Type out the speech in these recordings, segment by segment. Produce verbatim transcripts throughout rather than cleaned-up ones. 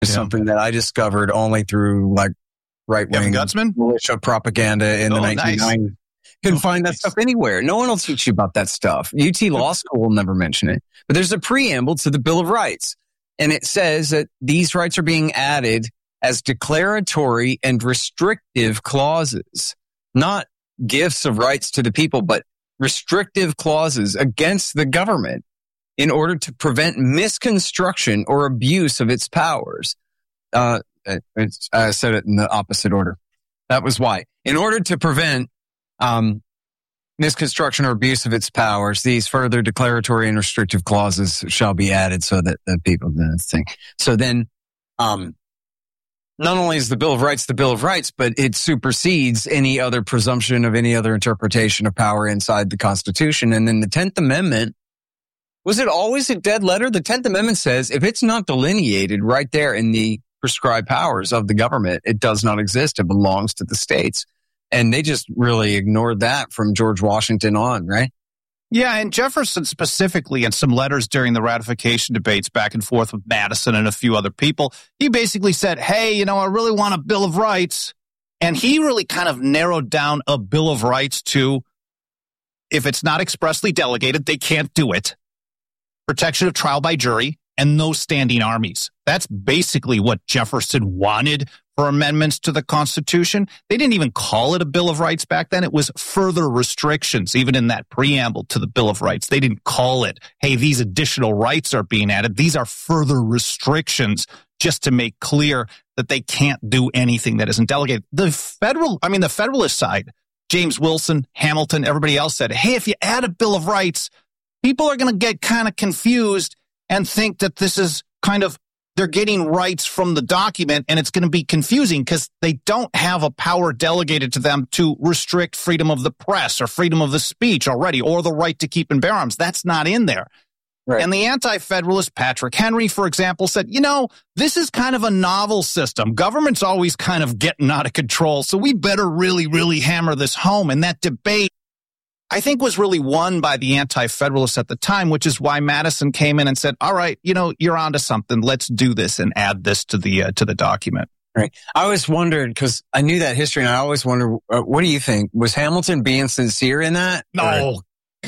is yeah. something that I discovered only through like right-wing militia propaganda in oh, the nineteen nineties. Nice. Couldn't oh, find that nice. stuff anywhere. No one will teach you about that stuff. U T Law School will never mention it. But there's a preamble to the Bill of Rights. And it says that these rights are being added as declaratory and restrictive clauses, not gifts of rights to the people, but restrictive clauses against the government in order to prevent misconstruction or abuse of its powers. Uh, it's, I said it in the opposite order. That was why. In order to prevent um, misconstruction or abuse of its powers, these further declaratory and restrictive clauses shall be added so that the people do think. So then, um, not only is the Bill of Rights the Bill of Rights, but it supersedes any other presumption of any other interpretation of power inside the Constitution. And then the tenth Amendment, was it always a dead letter? The tenth Amendment says if it's not delineated right there in the prescribed powers of the government, it does not exist. It belongs to the states. And they just really ignored that from George Washington on, right? Yeah, and Jefferson specifically, in some letters during the ratification debates back and forth with Madison and a few other people, he basically said, hey, you know, I really want a Bill of Rights. And he really kind of narrowed down a Bill of Rights to, if it's not expressly delegated, they can't do it. Protection of trial by jury and no standing armies. That's basically what Jefferson wanted for amendments to the Constitution. They didn't even call it a Bill of Rights back then. It was further restrictions, even in that preamble to the Bill of Rights. They didn't call it, hey, these additional rights are being added. These are further restrictions just to make clear that they can't do anything that isn't delegated. The federal, I mean, the Federalist side, James Wilson, Hamilton, everybody else said, hey, if you add a Bill of Rights, people are going to get kind of confused and think that this is kind of, they're getting rights from the document, and it's going to be confusing because they don't have a power delegated to them to restrict freedom of the press or freedom of the speech already, or the right to keep and bear arms. That's not in there. Right. And the anti-federalist Patrick Henry, for example, said, you know, this is kind of a novel system. Government's always kind of getting out of control, so we better really, really hammer this home. And that debate, I think, was really won by the anti-federalists at the time, which is why Madison came in and said, all right, you know, you're onto something. Let's do this and add this to the uh, to the document. Right. I always wondered, because I knew that history, and I always wondered, uh, what do you think? Was Hamilton being sincere in that? No. Or?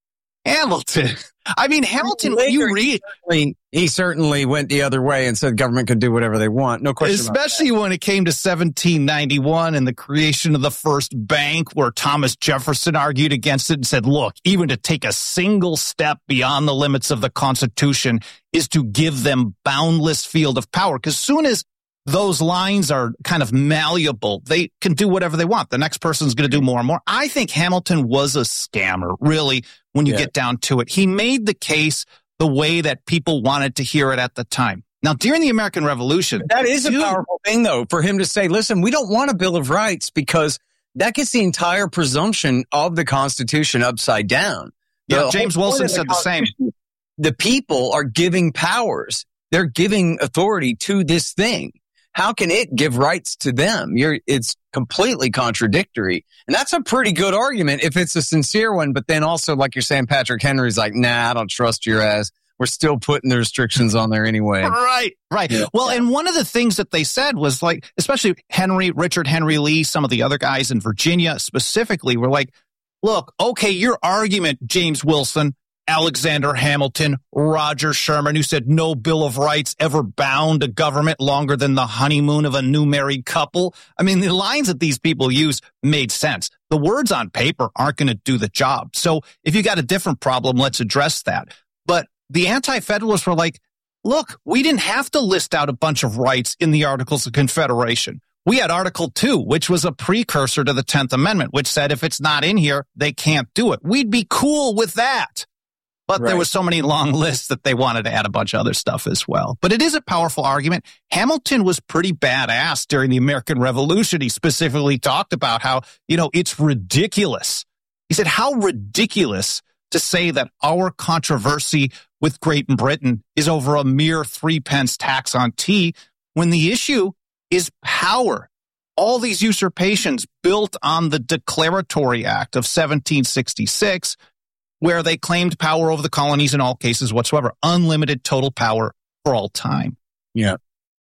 Hamilton. I mean, Hamilton, Later, you read. He certainly, he certainly went the other way and said government could do whatever they want. No question. Especially when it came to seventeen ninety-one and the creation of the first bank, where Thomas Jefferson argued against it and said, look, even to take a single step beyond the limits of the Constitution is to give them boundless field of power. Because soon as those lines are kind of malleable, they can do whatever they want. The next person's going to do more and more. I think Hamilton was a scammer, really, when you yeah. get down to it. He made the case the way that people wanted to hear it at the time. Now, during the American Revolution... That is dude, a powerful thing, though, for him to say, listen, we don't want a Bill of Rights, because that gets the entire presumption of the Constitution upside down. Yeah, the James Wilson said the, the same. The people are giving powers. They're giving authority to this thing. How can it give rights to them? You're, it's completely contradictory. And that's a pretty good argument if it's a sincere one. But then also, like you're saying, Patrick Henry's like, nah, I don't trust your ass. We're still putting the restrictions on there anyway. Right, right. Yeah. Well, and one of the things that they said was like, especially Henry, Richard Henry Lee, some of the other guys in Virginia specifically were like, look, okay, your argument, James Wilson, Alexander Hamilton, Roger Sherman, who said no Bill of Rights ever bound a government longer than the honeymoon of a new married couple. I mean, the lines that these people use made sense. The words on paper aren't going to do the job. So if you got a different problem, let's address that. But the anti-federalists were like, look, we didn't have to list out a bunch of rights in the Articles of Confederation. We had Article two, which was a precursor to the tenth Amendment, which said if it's not in here, they can't do it. We'd be cool with that. But right. there was so many long lists that they wanted to add a bunch of other stuff as well. But it is a powerful argument. Hamilton was pretty badass during the American Revolution. He specifically talked about how, you know, it's ridiculous. He said, how ridiculous to say that our controversy with Great Britain is over a mere three pence tax on tea, when the issue is power. All these usurpations built on the Declaratory Act of seventeen sixty-six, where they claimed power over the colonies in all cases whatsoever, unlimited total power for all time. Yeah.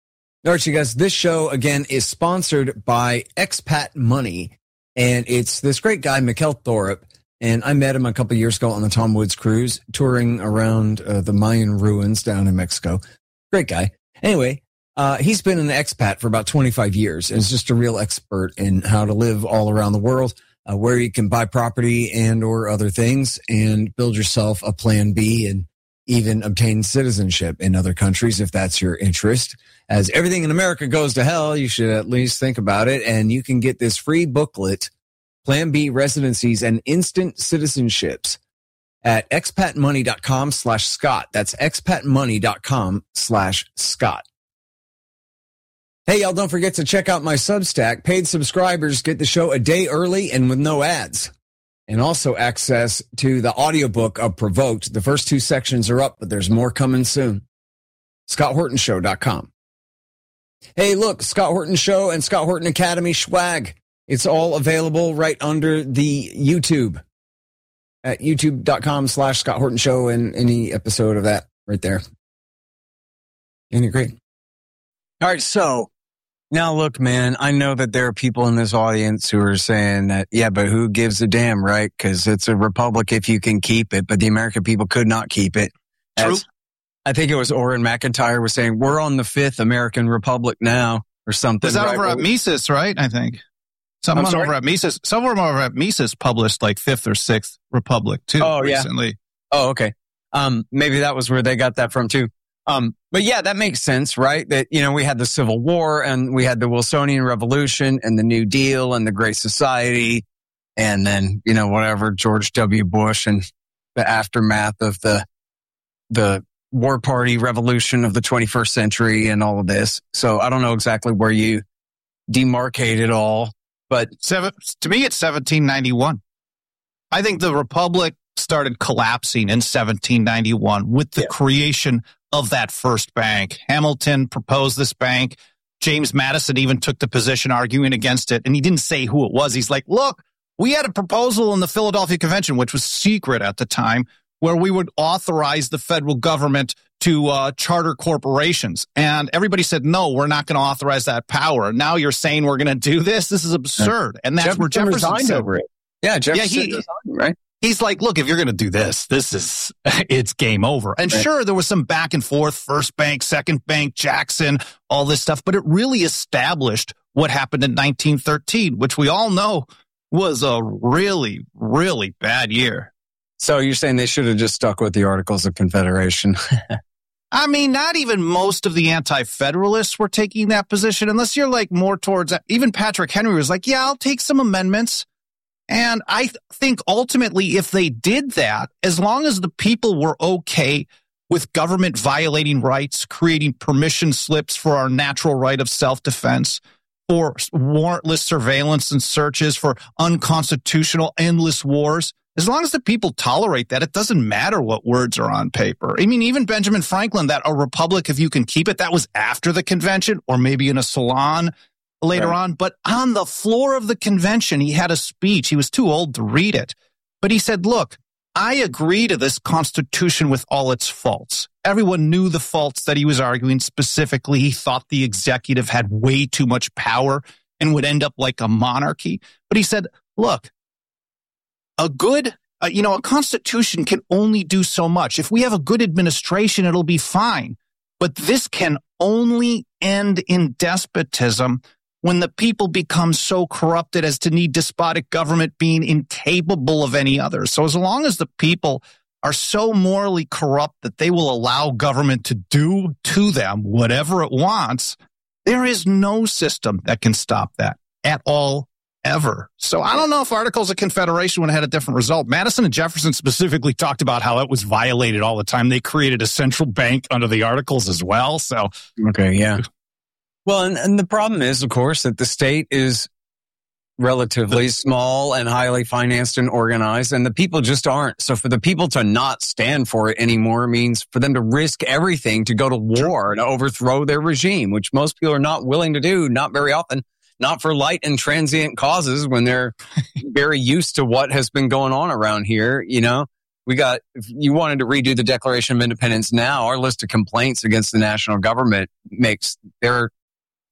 All right, you guys, this show, again, is sponsored by Expat Money, and it's this great guy, Mikkel Thorup, and I met him a couple years ago on the Tom Woods cruise, touring around uh, the Mayan ruins down in Mexico. Great guy. Anyway, uh, he's been an expat for about twenty-five years, and is just a real expert in how to live all around the world, uh, where you can buy property and or other things, and build yourself a plan B and even obtain citizenship in other countries if that's your interest. As everything in America goes to hell, you should at least think about it. And you can get this free booklet, Plan B Residencies and Instant Citizenships, at expatmoney.com slash Scott. That's expatmoney.com slash Scott. Hey, y'all, don't forget to check out my Substack. Paid subscribers get the show a day early and with no ads. And also access to the audiobook of Provoked. The first two sections are up, but there's more coming soon. Scott Horton Show dot com. Hey, look, Scott Horton Show and Scott Horton Academy swag. It's all available right under the YouTube at youtube.com slash Scott Horton Show, and any episode of that right there. Ain't it great? All right, so now, look, man, I know that there are people in this audience who are saying that, yeah, but who gives a damn, right? Because it's a republic if you can keep it, but the American people could not keep it. True. As, I think it was Orrin McIntyre was saying, we're on the fifth American Republic now, or something. Was that right? over at Mises, right? I think. Someone over at Mises, someone over at Mises published like Fifth or Sixth Republic, too, oh, recently. Yeah. Oh, okay. Um, maybe that was where they got that from, too. Um, but yeah, that makes sense, right? That, you know, we had the Civil War and we had the Wilsonian Revolution and the New Deal and the Great Society. And then, you know, whatever, George W. Bush and the aftermath of the, the war party revolution of the twenty-first century and all of this. So I don't know exactly where you demarcate it all, but Seven, to me, it's seventeen ninety-one. I think the Republic started collapsing in seventeen ninety-one with the yeah. creation of that first bank. Hamilton proposed this bank. James Madison even took the position arguing against it. And he didn't say who it was. He's like, look, we had a proposal in the Philadelphia Convention, which was secret at the time, where we would authorize the federal government to uh, charter corporations. And everybody said, no, we're not going to authorize that power. Now you're saying we're going to do this? This is absurd. And that's Jefferson where Jefferson resigned said, over it. Yeah, Jefferson yeah, he, resigned, right? He's like, look, if you're going to do this, this is, it's game over. And right. sure, there was some back and forth, first bank, second bank, Jackson, all this stuff, but it really established what happened in nineteen thirteen, which we all know was a really, really bad year. So you're saying they should have just stuck with the Articles of Confederation? I mean, not even most of the anti-federalists were taking that position, unless you're like more towards, even Patrick Henry was like, yeah, I'll take some amendments. And I th- think ultimately, if they did that, as long as the people were okay with government violating rights, creating permission slips for our natural right of self-defense, for warrantless surveillance and searches, for unconstitutional endless wars, as long as the people tolerate that, it doesn't matter what words are on paper. I mean, even Benjamin Franklin, that a republic, if you can keep it, that was after the convention, or maybe in a salon later right. on. But on the floor of the convention, he had a speech. He was too old to read it. But he said, look, I agree to this Constitution with all its faults. Everyone knew the faults that he was arguing. Specifically, he thought the executive had way too much power and would end up like a monarchy. But he said, look, a good, uh, you know, a Constitution can only do so much. If we have a good administration, it'll be fine. But this can only end in despotism when the people become so corrupted as to need despotic government being incapable of any other. So as long as the people are so morally corrupt that they will allow government to do to them whatever it wants, there is no system that can stop that at all, ever. So I don't know if Articles of Confederation would have had a different result. Madison and Jefferson specifically talked about how it was violated all the time. They created a central bank under the Articles as well. So okay, yeah. Well, and, and the problem is, of course, that the state is relatively small and highly financed and organized, and the people just aren't. So for the people to not stand for it anymore means for them to risk everything to go to war, to overthrow their regime, which most people are not willing to do, not very often, not for light and transient causes when they're very used to what has been going on around here. You know, we got, if you wanted to redo the Declaration of Independence now, our list of complaints against the national government makes their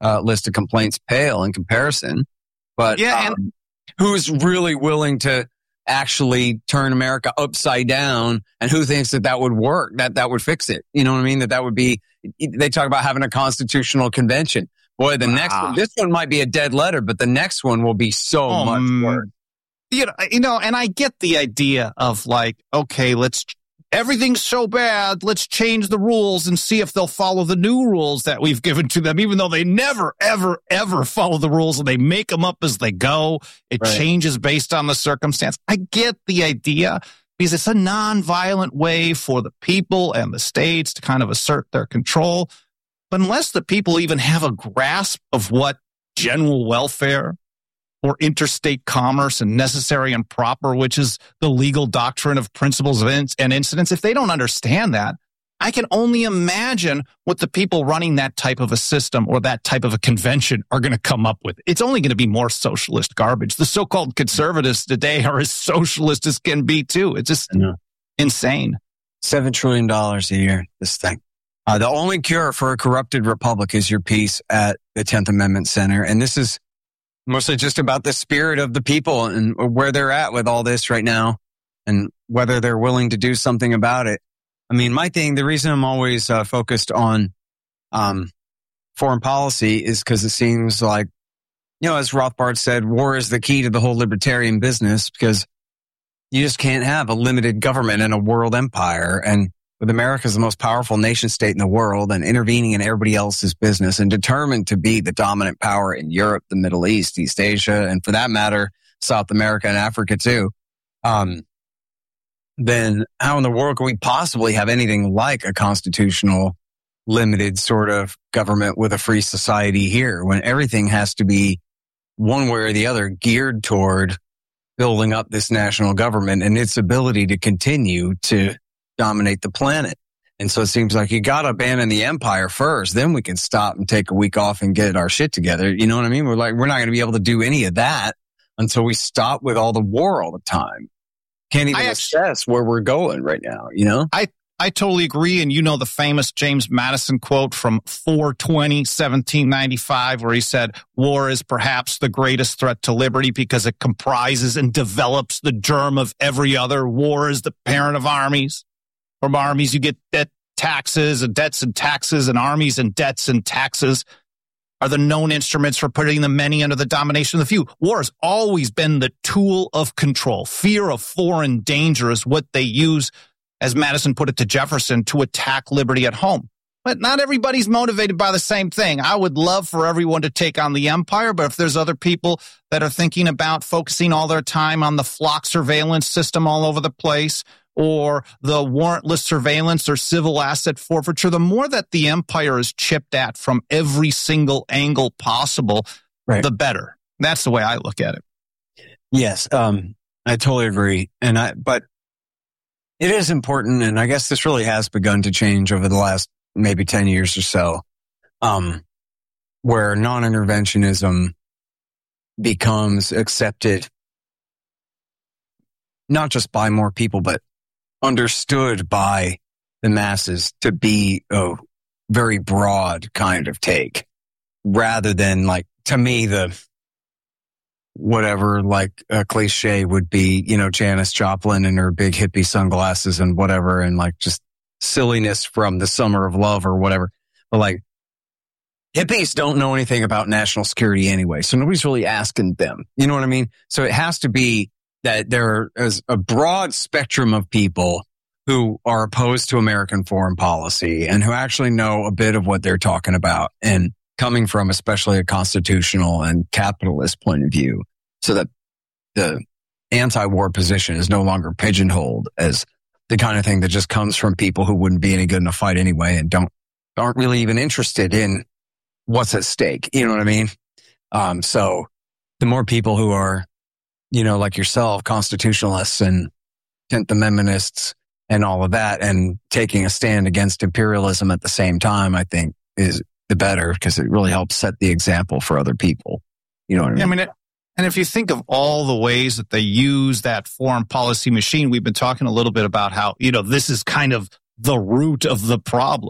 uh, list of complaints pale in comparison. But yeah, um, and- who's really willing to actually turn America upside down, and who thinks that that would work, that that would fix it? You know what I mean? That that would be, they talk about having a constitutional convention. Boy, the wow. next one, this one might be a dead letter, but the next one will be so oh, much worse. You know, you know, and I get the idea of like, okay, let's, everything's so bad, let's change the rules and see if they'll follow the new rules that we've given to them, even though they never, ever, ever follow the rules and they make them up as they go. It right. changes based on the circumstance. I get the idea because it's a non-violent way for the people and the states to kind of assert their control. But unless the people even have a grasp of what general welfare or interstate commerce and necessary and proper, which is the legal doctrine of principles of in- and incidents, if they don't understand that, I can only imagine what the people running that type of a system or that type of a convention are going to come up with. It's only going to be more socialist garbage. The so-called conservatives today are as socialist as can be, too. It's just insane. Seven trillion dollars a year, this thing. Uh, the only cure for a corrupted republic is your peace at the tenth Amendment Center. And this is mostly just about the spirit of the people and where they're at with all this right now and whether they're willing to do something about it. I mean, my thing, the reason I'm always uh, focused on um, foreign policy is because it seems like, you know, as Rothbard said, war is the key to the whole libertarian business, because you just can't have a limited government and a world empire. And with America as the most powerful nation state in the world and intervening in everybody else's business and determined to be the dominant power in Europe, the Middle East, East Asia, and for that matter, South America and Africa too, um, then how in the world can we possibly have anything like a constitutional, limited sort of government with a free society here, when everything has to be one way or the other geared toward building up this national government and its ability to continue to dominate the planet? And so it seems like you got to abandon the empire first, then we can stop and take a week off and get our shit together. You know what I mean? We're like, we're not going to be able to do any of that until we stop with all the war all the time. Can't even I assess where we're going right now, you know? I, I totally agree. And you know the famous James Madison quote from four twenty seventeen ninety-five, where he said, war is perhaps the greatest threat to liberty because it comprises and develops the germ of every other. War is the parent of armies. From armies, you get debt taxes and debts and taxes, and armies and debts and taxes are the known instruments for putting the many under the domination of the few. War has always been the tool of control. Fear of foreign danger is what they use, as Madison put it to Jefferson, to attack liberty at home. But not everybody's motivated by the same thing. I would love for everyone to take on the empire, but if there's other people that are thinking about focusing all their time on the flock surveillance system all over the place, or the warrantless surveillance or civil asset forfeiture, the more that the empire is chipped at from every single angle possible, right, the better. That's the way I look at it. Yes, um, I totally agree. And I, but it is important, and I guess this really has begun to change over the last maybe ten years or so, um, where non-interventionism becomes accepted, not just by more people, but understood by the masses to be a very broad kind of take, rather than, like, to me, the whatever, like a cliche would be, you know, Janis Joplin and her big hippie sunglasses and whatever, and like just silliness from The Summer of Love or whatever. But like, hippies don't know anything about national security anyway, so nobody's really asking them. You know what I mean? So it has to be that there is a broad spectrum of people who are opposed to American foreign policy and who actually know a bit of what they're talking about, and coming from especially a constitutional and capitalist point of view, so that the anti-war position is no longer pigeonholed as the kind of thing that just comes from people who wouldn't be any good in a fight anyway and don't aren't really even interested in what's at stake. You know what I mean? Um, so the more people who are, you know, like yourself, constitutionalists and tenth Amendmentists and all of that, and taking a stand against imperialism at the same time, I think is the better, because it really helps set the example for other people. You know what I mean? Yeah, I mean, it, and if you think of all the ways that they use that foreign policy machine, we've been talking a little bit about how, you know, this is kind of the root of the problem.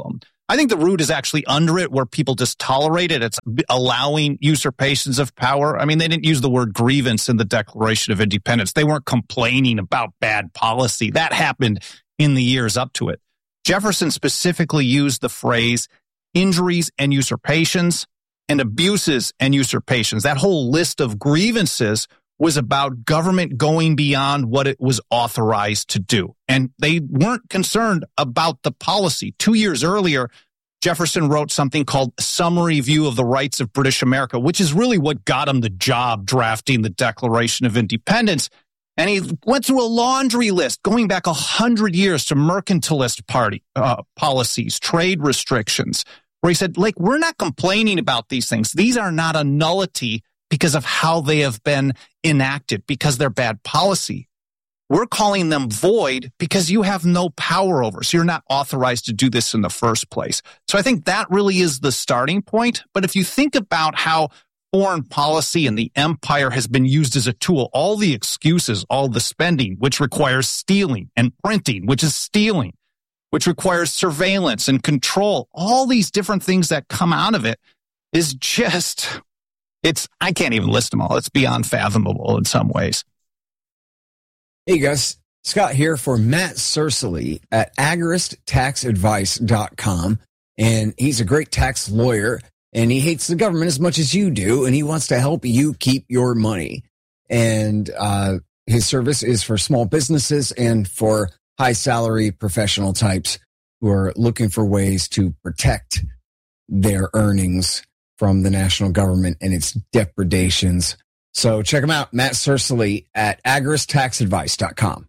I think the root is actually under it, where people just tolerate it. It's allowing usurpations of power. I mean, they didn't use the word grievance in the Declaration of Independence. They weren't complaining about bad policy. That happened in the years up to it. Jefferson specifically used the phrase injuries and usurpations and abuses and usurpations. That whole list of grievances was about government going beyond what it was authorized to do. And they weren't concerned about the policy. Two years earlier, Jefferson wrote something called Summary View of the Rights of British America, which is really what got him the job drafting the Declaration of Independence. And he went through a laundry list going back a hundred years to mercantilist party uh, policies, trade restrictions, where he said, like, we're not complaining about these things. These are not a nullity because of how they have been enacted, because they're bad policy. We're calling them void because you have no power over. So you're not authorized to do this in the first place. So I think that really is the starting point. But if you think about how foreign policy and the empire has been used as a tool, all the excuses, all the spending, which requires stealing, and printing, which is stealing, which requires surveillance and control, all these different things that come out of it is just... It's, I can't even list them all. It's beyond fathomable in some ways. Hey guys, Scott here for Matt Cercily at agorist tax advice dot com. And he's a great tax lawyer, and he hates the government as much as you do, and he wants to help you keep your money. And uh, his service is for small businesses and for high salary professional types who are looking for ways to protect their earnings from the national government and its depredations. So check him out, Matt Cercily at agorist tax advice dot com.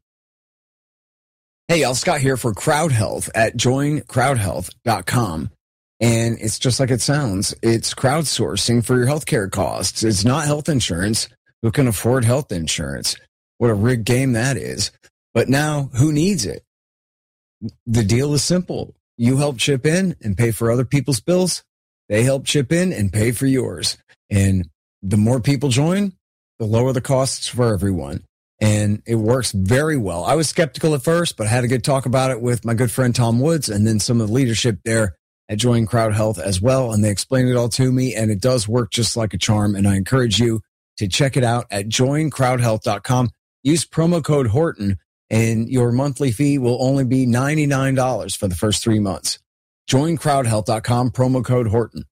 Hey, y'all, Scott here for Crowd Health at join crowd health dot com. And it's just like it sounds. It's crowdsourcing for your healthcare costs. It's not health insurance. Who can afford health insurance? What a rigged game that is. But now, who needs it? The deal is simple. You help chip in and pay for other people's bills. They help chip in and pay for yours. And the more people join, the lower the costs for everyone. And it works very well. I was skeptical at first, but I had a good talk about it with my good friend Tom Woods and then some of the leadership there at Join Crowd Health as well. And they explained it all to me, and it does work just like a charm. And I encourage you to check it out at join crowd health dot com. Use promo code Horton, and your monthly fee will only be ninety-nine dollars for the first three months. join crowd health dot com, promo code Horton.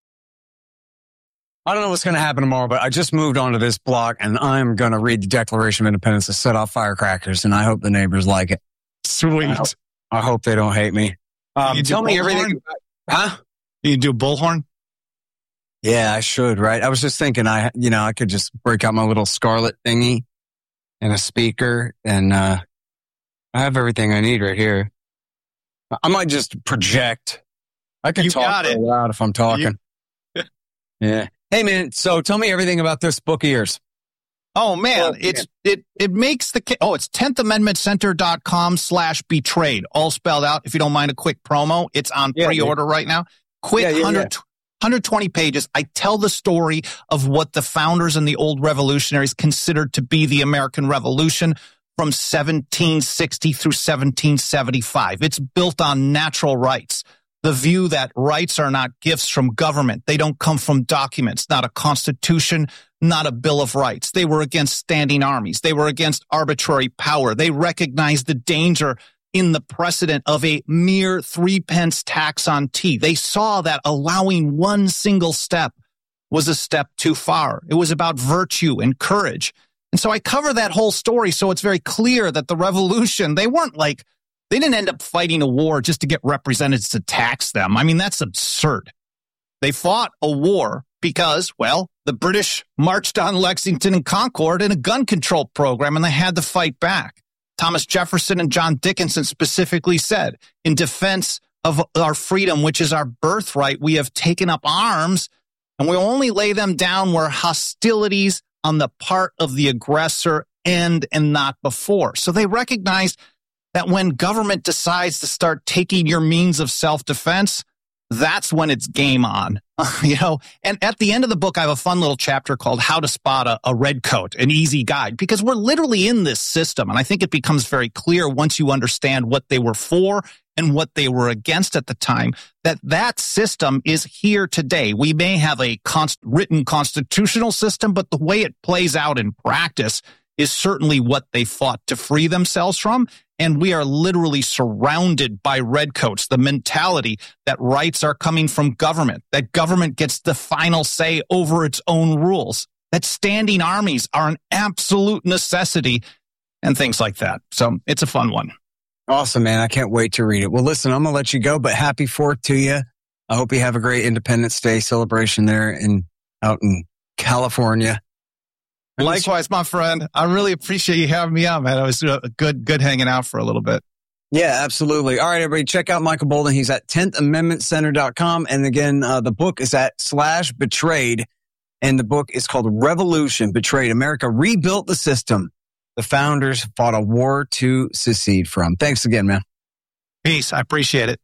I don't know what's going to happen tomorrow, but I just moved onto this block, and I'm going to read the Declaration of Independence to set off firecrackers, and I hope the neighbors like it. Sweet. I hope, I hope they don't hate me. Um, tell me everything. Huh? You do bullhorn? Yeah, I should, right? I was just thinking, I, you know, I could just break out my little Scarlett thingy and a speaker, and uh, I have everything I need right here. I might just project. I can you talk it. loud if I'm talking. You... yeah. Hey man, so tell me everything about this book of yours. Oh man, oh, it's man. it it makes the oh it's tenth amendment center dot com slash betrayed, all spelled out. If you don't mind a quick promo, it's on yeah, pre-order yeah. right now. Quick yeah, yeah, one hundred, yeah. one hundred twenty pages. I tell the story of what the founders and the old revolutionaries considered to be the American Revolution from seventeen sixty through seventeen seventy-five. It's built on natural rights. The view that rights are not gifts from government. They don't come from documents, not a constitution, not a Bill of Rights. They were against standing armies. They were against arbitrary power. They recognized the danger in the precedent of a mere three pence tax on tea. They saw that allowing one single step was a step too far. It was about virtue and courage. And so I cover that whole story so it's very clear that the revolution, they weren't like, they didn't end up fighting a war just to get representatives to tax them. I mean, that's absurd. They fought a war because, well, the British marched on Lexington and Concord in a gun control program, and they had to fight back. Thomas Jefferson and John Dickinson specifically said, in defense of our freedom, which is our birthright, we have taken up arms, and we only lay them down where hostilities on the part of the aggressor end and not before. So they recognized that when government decides to start taking your means of self-defense, that's when it's game on. You know, and at the end of the book, I have a fun little chapter called How to Spot a, a Redcoat, an easy guide, because we're literally in this system. And I think it becomes very clear once you understand what they were for and what they were against at the time, that that system is here today. We may have a const- written constitutional system, but the way it plays out in practice is certainly what they fought to free themselves from. And we are literally surrounded by redcoats, the mentality that rights are coming from government, that government gets the final say over its own rules, that standing armies are an absolute necessity, and things like that. So it's a fun one. Awesome, man. I can't wait to read it. Well, listen, I'm going to let you go, but happy fourth to you. I hope you have a great Independence Day celebration there in out in California. Likewise, my friend. I really appreciate you having me on, man. It was good, good hanging out for a little bit. Yeah, absolutely. All right, everybody, check out Michael Boldin. He's at tenth amendment center dot com. And again, uh, the book is at slash betrayed. And the book is called Revolution, Betrayed. America Rebuilt the System the founders fought a war to secede from. Thanks again, man. Peace. I appreciate it.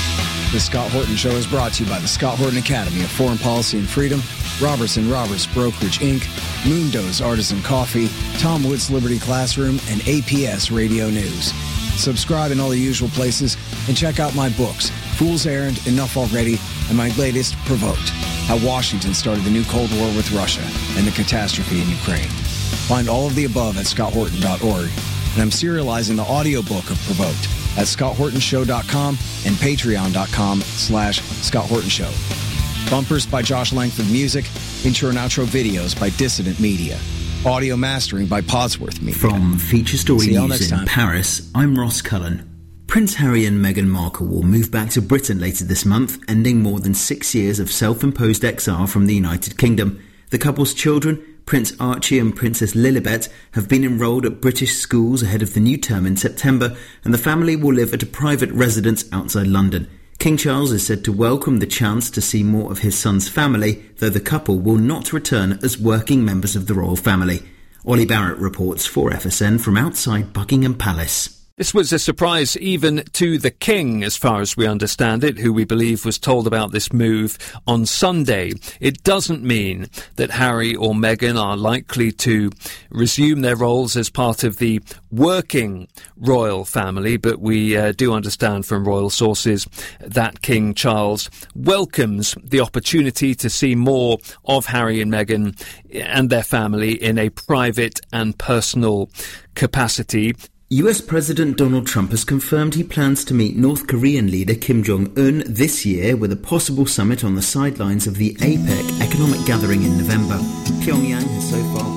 The Scott Horton Show is brought to you by the Scott Horton Academy of Foreign Policy and Freedom, Robertson Roberts Brokerage, Incorporated, Moondo's Artisan Coffee, Tom Woods Liberty Classroom, and A P S Radio News. Subscribe in all the usual places and check out my books, Fool's Errand, Enough Already, and my latest, Provoked, How Washington Started the New Cold War with Russia and the Catastrophe in Ukraine. Find all of the above at scott horton dot org. And I'm serializing the audiobook of Provoked at scott horton show dot com and patreon dot com slash Scott Horton Show. Bumpers by Josh Langford Music, intro and outro videos by Dissident Media. Audio mastering by Podsworth Media. From Feature Story News in Paris, I'm Ross Cullen. Prince Harry and Meghan Markle will move back to Britain later this month, ending more than six years of self-imposed exile from the United Kingdom. The couple's children, Prince Archie and Princess Lilibet, have been enrolled at British schools ahead of the new term in September, and the family will live at a private residence outside London. King Charles is said to welcome the chance to see more of his son's family, though the couple will not return as working members of the royal family. Ollie Barrett reports for F S N from outside Buckingham Palace. This was a surprise even to the King, as far as we understand it, who we believe was told about this move on Sunday. It doesn't mean that Harry or Meghan are likely to resume their roles as part of the working royal family, but we uh, do understand from royal sources that King Charles welcomes the opportunity to see more of Harry and Meghan and their family in a private and personal capacity. U S President Donald Trump has confirmed he plans to meet North Korean leader Kim Jong-un this year with a possible summit on the sidelines of the APEC economic gathering in November. Pyongyang has so far